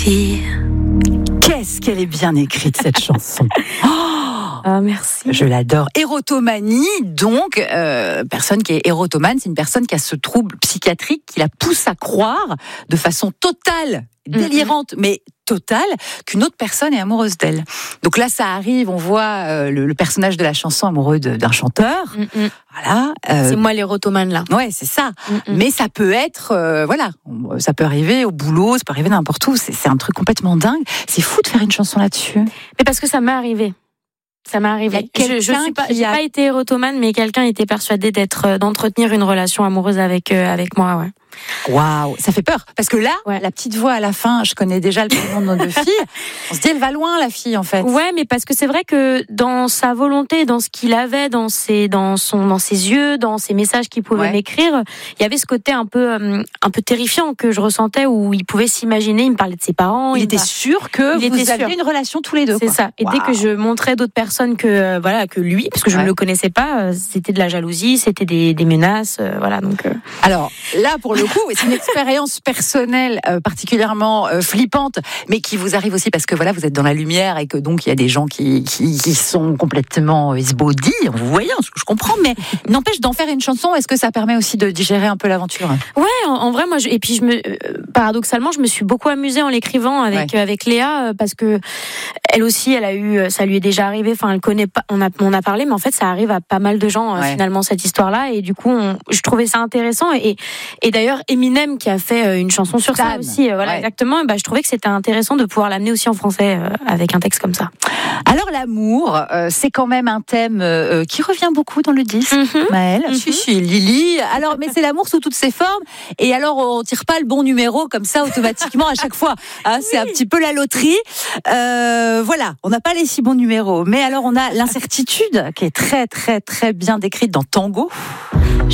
Qu'est-ce qu'elle est bien écrite, cette chanson. Merci. Je l'adore. Érotomanie, donc, personne qui est érotomane, c'est une personne qui a ce trouble psychiatrique qui la pousse à croire de façon totale, délirante, mais totale, qu'une autre personne est amoureuse d'elle. Donc là, ça arrive, on voit le personnage de la chanson amoureux d'un chanteur. Voilà. C'est moi l'érotomane là. Ouais, c'est ça. Mais ça peut être, ça peut arriver au boulot, ça peut arriver n'importe où. C'est un truc complètement dingue. C'est fou de faire une chanson là-dessus. Mais parce que ça m'est arrivé. Ça m'est arrivé. J'ai pas été érotomane, mais quelqu'un était persuadé d'entretenir une relation amoureuse avec moi, ouais. Waouh, ça fait peur. Parce que là, la petite voix à la fin, je connais déjà le prénom de nos deux filles. On se dit, elle va loin, la fille, en fait. Ouais, mais parce que c'est vrai que dans sa volonté, dans ce qu'il avait, dans ses yeux, dans ses messages qu'il pouvait m'écrire, il y avait ce côté un peu terrifiant que je ressentais où il pouvait s'imaginer, il me parlait de ses parents. Il était sûr que vous aviez une relation tous les deux. C'est ça. Et dès que je montrais d'autres personnes que lui, parce que je ne le connaissais pas, c'était de la jalousie, c'était des menaces, voilà. Donc. Alors là, pour le coup, c'est une expérience personnelle particulièrement flippante, mais qui vous arrive aussi parce que voilà, vous êtes dans la lumière et que donc il y a des gens qui sont complètement esbaudis. Vous voyez, je comprends, mais n'empêche d'en faire une chanson. Est-ce que ça permet aussi de digérer un peu l'aventure ? Ouais, en vrai, moi, paradoxalement, je me suis beaucoup amusée en l'écrivant avec Léa parce que elle aussi, ça lui est déjà arrivé. Enfin, elle connaît pas. On a parlé, mais en fait, ça arrive à pas mal de gens finalement cette histoire-là. Et du coup, je trouvais ça intéressant. Et d'ailleurs, Eminem qui a fait une chanson sur ça aussi, exactement. Je trouvais que c'était intéressant de pouvoir l'amener aussi en français avec un texte comme ça. Alors l'amour, c'est quand même un thème qui revient beaucoup dans le disque, Maëlle. Si, Lily. Alors, mais c'est l'amour sous toutes ses formes. Et alors, on tire pas le bon numéro comme ça automatiquement à chaque fois. C'est un petit peu la loterie. Voilà, on n'a pas les 6 bons numéros. Mais alors, on a l'incertitude qui est très, très, très bien décrite dans Tango.